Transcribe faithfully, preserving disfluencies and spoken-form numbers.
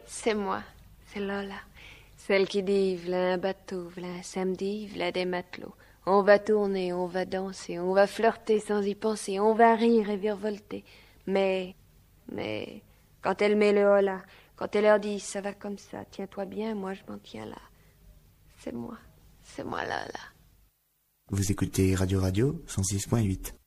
C'est moi, c'est Lola. Celle qui dit, v'là un bateau, v'là un samedi, v'là des matelots. On va tourner, on va danser, on va flirter sans y penser, on va rire et virevolter. Mais, mais, quand elle met le hola, quand elle leur dit, ça va comme ça, tiens-toi bien, moi je m'en tiens là. C'est moi, c'est moi Lola. Vous écoutez Radio Radio cent six point huit.